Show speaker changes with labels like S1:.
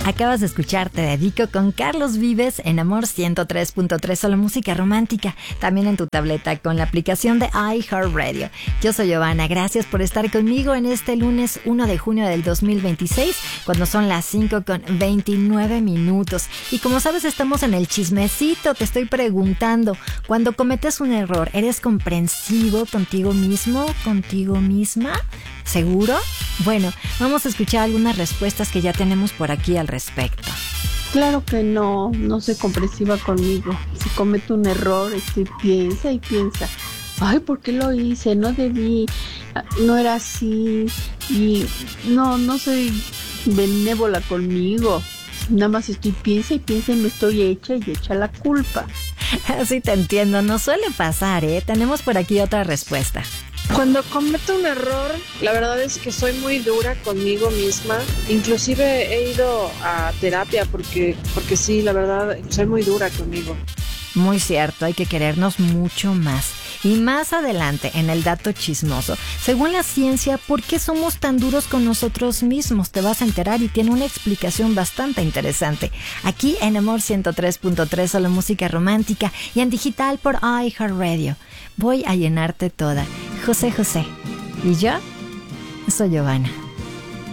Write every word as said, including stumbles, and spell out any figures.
S1: Acabas de escuchar Te Dedico con Carlos Vives en Amor ciento tres punto tres, solo música romántica, también en tu tableta con la aplicación de iHeartRadio. Yo soy Giovanna, gracias por estar conmigo en este lunes uno de junio del dos mil veintiséis, cuando son las cinco con veintinueve minutos. Y como sabes, estamos en el chismecito. Te estoy preguntando, cuando cometes un error, ¿eres comprensivo contigo mismo, contigo misma? ¿Seguro? Bueno, vamos a escuchar algunas respuestas que ya tenemos por aquí al respecto.
S2: Claro que no, no soy comprensiva conmigo. Si cometo un error, estoy piensa y piensa, ay, ¿por qué lo hice? No debí, no era así. Y no, no soy benévola conmigo. Nada más estoy piensa y piensa y me estoy hecha y echa la culpa.
S1: Así te entiendo, no suele pasar, ¿eh? Tenemos por aquí otra respuesta.
S3: Cuando cometo un error, la verdad es que soy muy dura conmigo misma. Inclusive he ido a terapia porque, porque sí, la verdad, soy muy dura conmigo.
S1: Muy cierto, hay que querernos mucho más. Y más adelante, en el dato chismoso, según la ciencia, ¿por qué somos tan duros con nosotros mismos? Te vas a enterar y tiene una explicación bastante interesante. Aquí en Amor ciento tres punto tres, solo música romántica, y en digital por iHeartRadio. Voy a llenarte toda. José José. Y yo soy Giovanna.